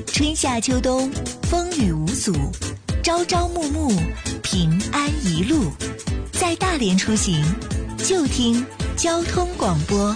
春夏秋冬，风雨无阻，朝朝暮暮，平安一路。在大连出行，就听交通广播。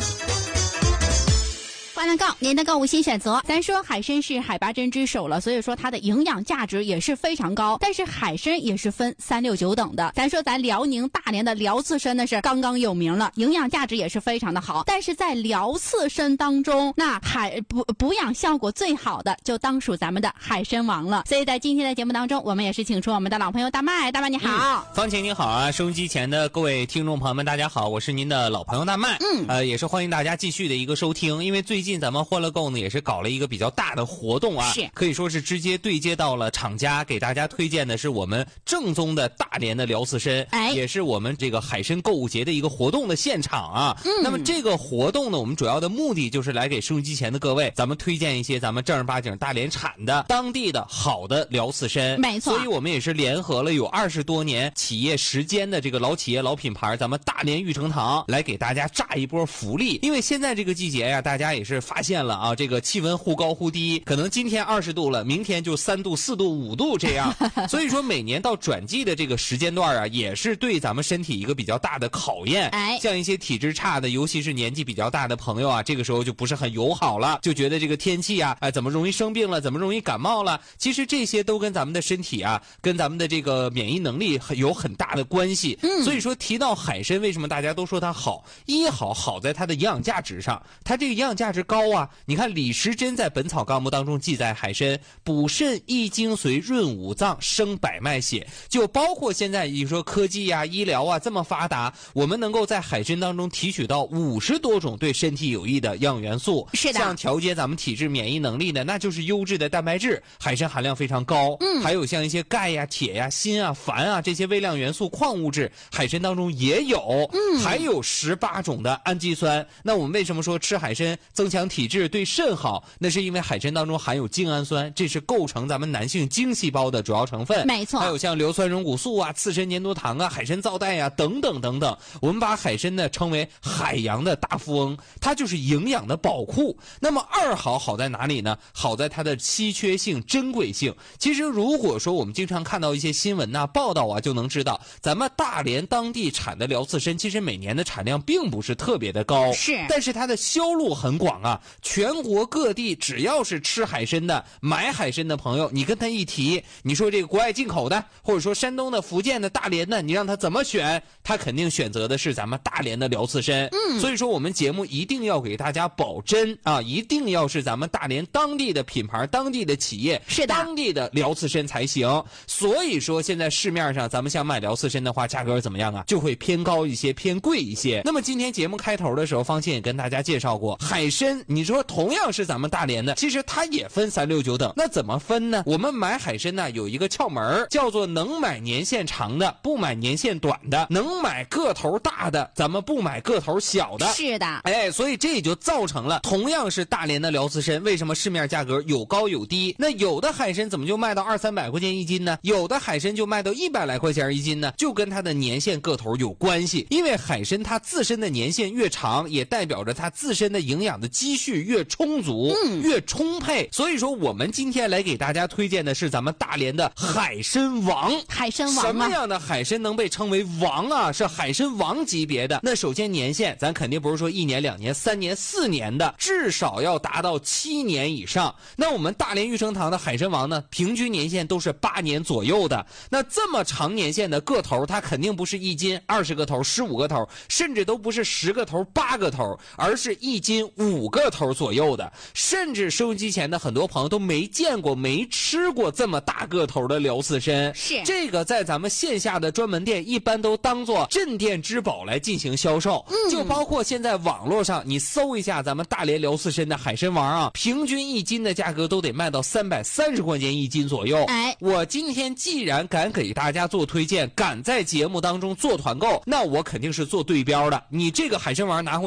欢迎告您的购物新选择。咱说海参是海拔针之首了，所以说它的营养价值也是非常高。但是海参也是分3、6、9等的。咱说咱辽宁大连的辽刺参那是刚刚有名了，营养价值也是非常的好。但是在辽刺参当中，那补养效果最好的就当属咱们的海参王了。所以在今天的节目当中，我们也是请出我们的老朋友大麦。大麦你好。 方晴你好啊，收音机前的各位听众朋友们大家好，我是您的老朋友大麦。也是欢迎大家继续的一个收听，因为最近咱们欢乐购呢也是搞了一个比较大的活动啊， 是可以说是直接对接到了厂家，给大家推荐的是我们正宗的大连的辽刺参，也是我们这个海参购物节的一个活动的现场啊。那么这个活动呢，我们主要的目的就是来给收音机前的各位，咱们推荐一些咱们正儿八经大连产的当地的好的辽刺参。 没错， 所以我们也是联合了有20多年企业时间的这个老企业老品牌，咱们大连玉成堂来给大家炸一波福利。因为现在这个季节呀，大家也是发现了啊，这个气温忽高忽低，可能今天20度了，明天就3度、4度、5度这样。所以说每年到转季的这个时间段啊，也是对咱们身体一个比较大的考验。像一些体质差的，尤其是年纪比较大的朋友啊，这个时候就不是很友好了，就觉得这个天气啊，怎么容易生病了，怎么容易感冒了。其实这些都跟咱们的身体啊，跟咱们的这个免疫能力有很大的关系。所以说提到海参，为什么大家都说它好？好在它的营养价值上，它这个营养价值高啊。你看李时珍在《本草纲目》当中记载，海参补肾益精髓、润五脏、生百脉血。就包括现在你说科技啊、医疗啊这么发达，我们能够在海参当中提取到50多种对身体有益的营养元素。 是的， 像调节咱们体质免疫能力的，那就是优质的蛋白质，海参含量非常高。还有像一些钙呀、铁呀、锌啊、钒啊这些微量元素、矿物质，海参当中也有。还有18种的氨基酸。那我们为什么说吃海参增强体质对肾好？那是因为海参当中含有精氨酸，这是构成咱们男性精细胞的主要成分。 没错， 还有像硫酸溶骨素啊、刺参粘多糖啊、海参皂苷啊等等等等。我们把海参呢称为海洋的大富翁，它就是营养的宝库。那么好在哪里呢？好在它的稀缺性、珍贵性。其实如果说我们经常看到一些新闻啊、报道啊，就能知道咱们大连当地产的辽刺参其实每年的产量并不是特别的高，但是它的销路很广啊，全国各地只要是吃海参的、买海参的朋友，你跟他一提，你说这个国外进口的，或者说山东的、福建的、大连的，你让他怎么选，他肯定选择的是咱们大连的辽刺参。所以说我们节目一定要给大家保真啊，一定要是咱们大连当地的品牌、当地的企业、当地的辽刺参才行。所以说现在市面上咱们想买辽刺参的话，价格怎么样啊？就会偏高一些、偏贵一些。那么今天节目开头的时候，方倩也跟大家介绍过，海参你说同样是咱们大连的，其实它也分3、6、9等。那怎么分呢？我们买海参呢有一个窍门，叫做能买年限长的，不买年限短的；能买个头大的，咱们不买个头小的。 是的， 所以这也就造成了同样是大连的辽刺参，为什么市面价格有高有低？那有的海参怎么就卖到200-300块钱一斤呢？有的海参就卖到100来块钱一斤呢？就跟它的年限个头有关系。因为海参它自身的年限越长，也代表着它自身的营养的积蓄越充足、越充沛。所以说我们今天来给大家推荐的是咱们大连的海参王。 海参王什么样的海参能被称为王啊？是海参王级别的。那首先年限咱肯定不是说1年、2年、3年、4年的，至少要达到7年以上。那我们大连玉成堂的海参王呢，平均年限都是8年左右的。那这么长年限的个头，它肯定不是1斤20个头、15个头，甚至都不是10个头、8个头，而是1斤5个头左右的。甚至收音机前的很多朋友都没见过、没吃过这么大个头的辽刺参。这个在咱们线下的专门店一般都当做镇店之宝来进行销售。就包括现在网络上你搜一下咱们大连辽刺参的海参王啊，平均1斤的价格都得卖到330块钱1斤左右。我今天既然敢给大家做推荐，敢在节目当中做团购，那我肯定是做对标的。你这个海参王拿回